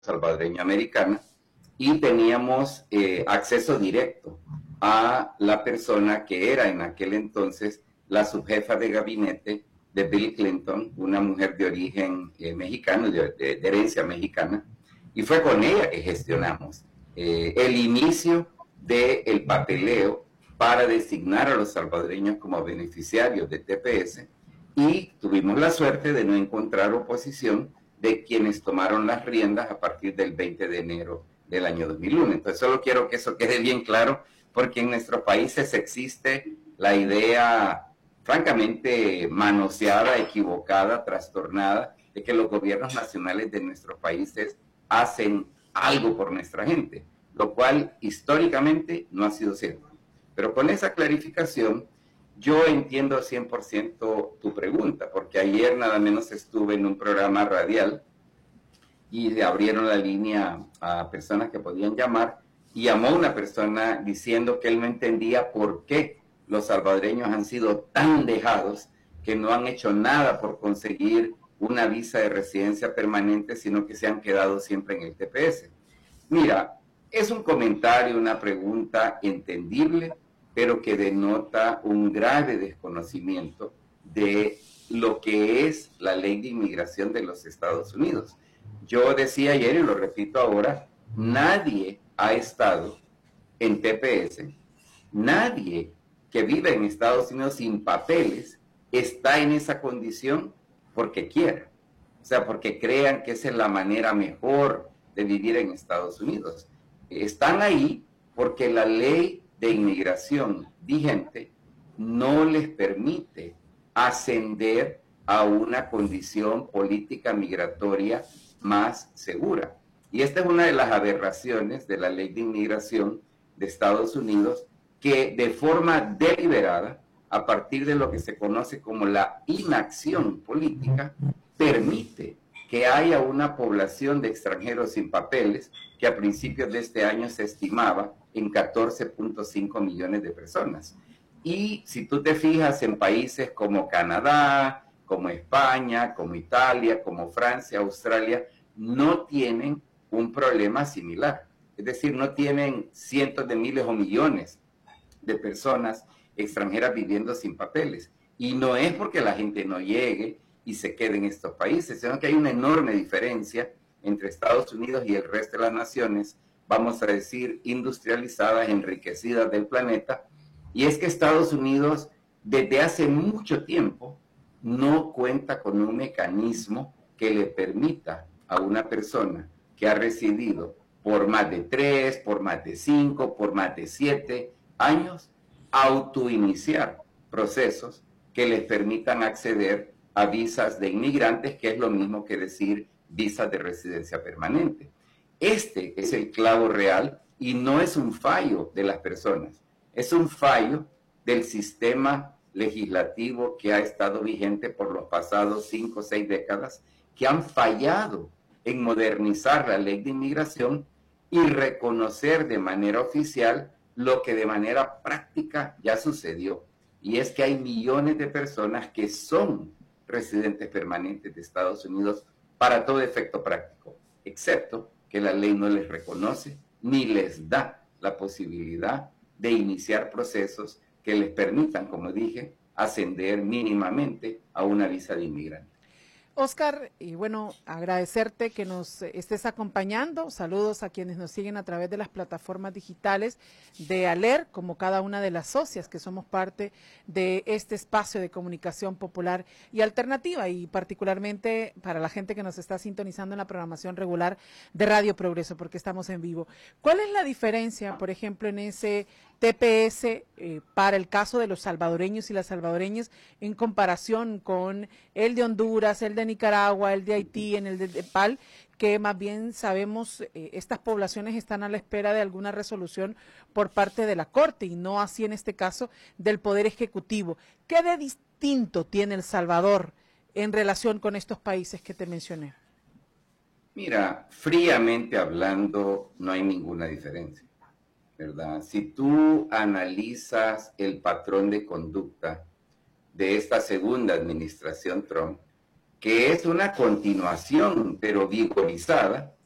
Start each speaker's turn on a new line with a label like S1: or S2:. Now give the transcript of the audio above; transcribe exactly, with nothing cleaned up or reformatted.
S1: salvadoreña americana y teníamos eh, acceso directo a la persona que era en aquel entonces la subjefa de gabinete de Bill Clinton, una mujer de origen eh, mexicano, de, de, de herencia mexicana, y fue con ella que gestionamos eh, el inicio del papeleo para designar a los salvadoreños como beneficiarios de T P S, y tuvimos la suerte de no encontrar oposición de quienes tomaron las riendas a partir del veinte de enero del año dos mil uno. Entonces solo quiero que eso quede bien claro, porque en nuestros países existe la idea francamente manoseada, equivocada, trastornada, de que los gobiernos nacionales de nuestros países hacen algo por nuestra gente, lo cual históricamente no ha sido cierto. Pero con esa clarificación, yo entiendo cien por ciento tu pregunta, porque ayer nada menos estuve en un programa radial y abrieron la línea a personas que podían llamar, y llamó una persona diciendo que él no entendía por qué los salvadoreños han sido tan dejados, que no han hecho nada por conseguir una visa de residencia permanente, sino que se han quedado siempre en el T P S. Mira, es un comentario, una pregunta entendible, pero que denota un grave desconocimiento de lo que es la ley de inmigración de los Estados Unidos. Yo decía ayer y lo repito ahora, nadie ha estado en T P S, nadie que vive en Estados Unidos sin papeles está en esa condición porque quiera, o sea, porque crean que esa es la manera mejor de vivir en Estados Unidos. Están ahí porque la ley de inmigración vigente no les permite ascender a una condición política migratoria más segura. Y esta es una de las aberraciones de la ley de inmigración de Estados Unidos, que de forma deliberada, a partir de lo que se conoce como la inacción política, permite que haya una población de extranjeros sin papeles que a principios de este año se estimaba en catorce punto cinco millones de personas. Y si tú te fijas en países como Canadá, como España, como Italia, como Francia, Australia, no tienen un problema similar. Es decir, no tienen cientos de miles o millones de personas extranjeras viviendo sin papeles. Y no es porque la gente no llegue y se quede en estos países, sino que hay una enorme diferencia entre Estados Unidos y el resto de las naciones, vamos a decir, industrializadas, enriquecidas del planeta, y es que Estados Unidos desde hace mucho tiempo no cuenta con un mecanismo que le permita a una persona que ha residido por más de tres, por más de cinco, por más de siete años, autoiniciar procesos que les permitan acceder a visas de inmigrantes, que es lo mismo que decir visas de residencia permanente. Este es el clavo real y no es un fallo de las personas, es un fallo del sistema legislativo que ha estado vigente por los pasados cinco o seis décadas, que han fallado en modernizar la ley de inmigración y reconocer de manera oficial lo que de manera práctica ya sucedió. Y es que hay millones de personas que son residentes permanentes de Estados Unidos para todo efecto práctico, excepto que la ley no les reconoce ni les da la posibilidad de iniciar procesos que les permitan, como dije, ascender mínimamente a una visa de inmigrante.
S2: Oscar, y bueno, agradecerte que nos estés acompañando. Saludos a quienes nos siguen a través de las plataformas digitales de ALER, como cada una de las socias que somos parte de este espacio de comunicación popular y alternativa, y particularmente para la gente que nos está sintonizando en la programación regular de Radio Progreso, porque estamos en vivo. ¿Cuál es la diferencia, por ejemplo, en ese T P S eh, para el caso de los salvadoreños y las salvadoreñas en comparación con el de Honduras, el de Nicaragua, el de Haití, en el de Nepal, que más bien sabemos eh, estas poblaciones están a la espera de alguna resolución por parte de la Corte y no así en este caso del Poder Ejecutivo? ¿Qué de distinto tiene El Salvador en relación con estos países que te mencioné?
S1: Mira, fríamente hablando, no hay ninguna diferencia, ¿verdad? Si tú analizas el patrón de conducta de esta segunda administración Trump, que es una continuación, pero vigorizada,